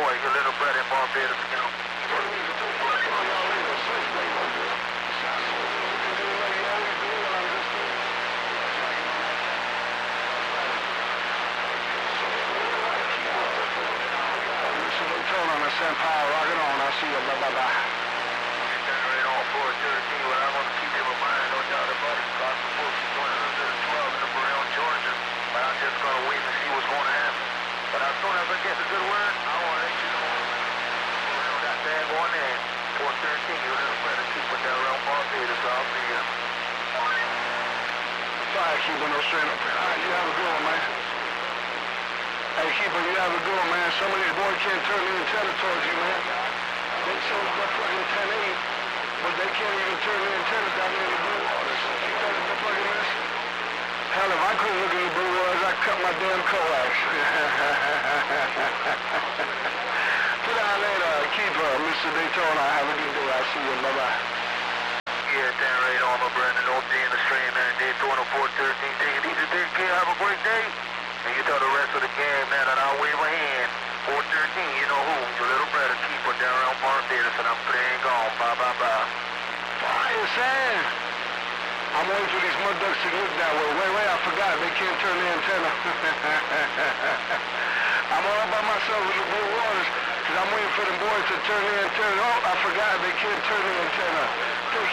boy, your little brother in Barbados, you know. Send power, rock it on. I'll see you. Bye-bye. Generate on 413, but I want to keep you in mind on y'all the buddy. Got some folks joining us at 12 in the Brown, Georgia. But I'm just going to wait and see what's going to happen. But as soon as I get the good word, I want to let you know. Brown got that going in. 413, your little brother keeper down around Barbados, so I'll see you. Fire keeper, no straight up. All right, you have a good one, man. Hey, keeper, you have a good one, man. Some of these boys can't turn the antenna towards you, man. They show the fucking 10-8, but they can't even turn the antenna down there in the blue waters. You know what the fucking is? Hell, if I couldn't look in the blue waters, I'd cut my damn coax. Put out later, keeper, Mr. Daytona. Have a good day. I'll see you. Bye-bye. Yeah, Dan right on, my brother. No day in the stream, man. Daytona 413. Take it easy, take care. Have a great day. And you tell the rest of the game, man, that I'll wave a hand. 413, you know who? Your little brother, keeper down around Barbados, and I'm playing gone. Bye. Fire, Sam. I'm waiting for these mud ducks to look that way. Wait, I forgot. They can't turn the antenna. I'm all by myself in the blue waters, because I'm waiting for the boys to turn the antenna. Oh, I forgot. They can't turn the antenna.